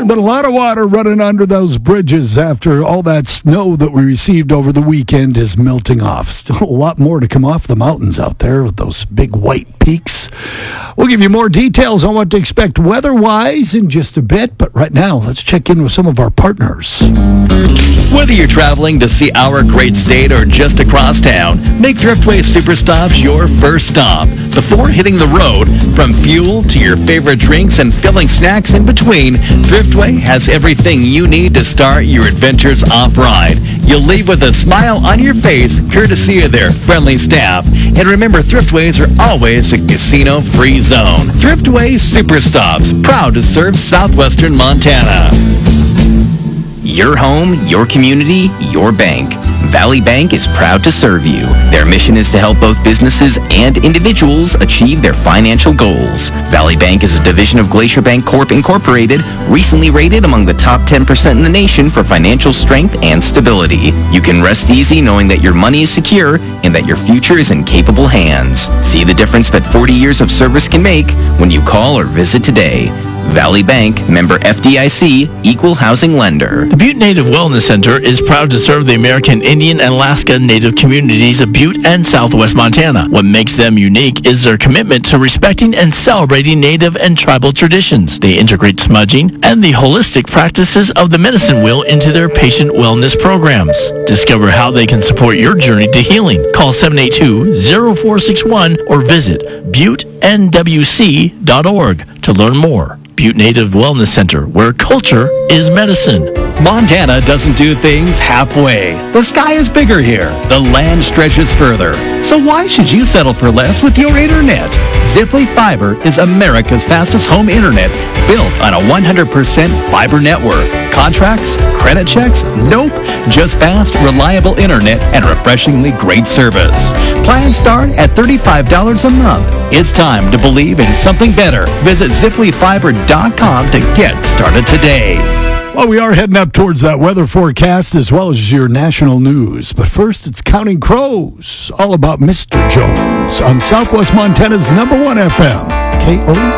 been a lot of water running under those bridges after all that snow that we received over the weekend is melting off. Still a lot more to come off the mountains out there with those big white peaks. We'll give you more details on what to expect weather-wise in just a bit, but right now, let's check in with some of our partners. Whether you're traveling to see our great state or just across town, make Thriftway Superstops your first stop. Before hitting the road, from fuel to your favorite drinks and filling snacks in between, Thriftway has everything you need to start your adventures off-ride. You'll leave with a smile on your face, courtesy of their friendly staff. And remember, Thriftways are always a casino-free zone. Thriftway Superstops, proud to serve southwestern Montana. Your home, your community, your bank. Valley Bank is proud to serve you. Their mission is to help both businesses and individuals achieve their financial goals. Valley Bank is a division of Glacier Bank Corp. Incorporated, recently rated among the top 10% in the nation for financial strength and stability. You can rest easy knowing that your money is secure and that your future is in capable hands. See the difference that 40 years of service can make when you call or visit today. Valley Bank, member FDIC, equal housing lender. The Butte Native Wellness Center is proud to serve the American Indian and Alaska Native communities of Butte and Southwest Montana. What makes them unique is their commitment to respecting and celebrating Native and tribal traditions. They integrate smudging and the holistic practices of the medicine wheel into their patient wellness programs. Discover how they can support your journey to healing. Call 782-0461 or visit butenwc.org to learn more. Butte Native Wellness Center, where culture is medicine. Montana doesn't do things halfway. The sky is bigger here. The land stretches further. So why should you settle for less with your internet? Ziply Fiber is America's fastest home internet, built on a 100% fiber network. Contracts? Credit checks? Nope. Just fast, reliable internet and refreshingly great service. Plans start at $35 a month. It's time to believe in something better. Visit ZiplyFiber.com to get started today. Well, we are heading up towards that weather forecast as well as your national news. But first, it's Counting Crows, all about Mr. Jones on Southwest Montana's #1 FM, KOVA.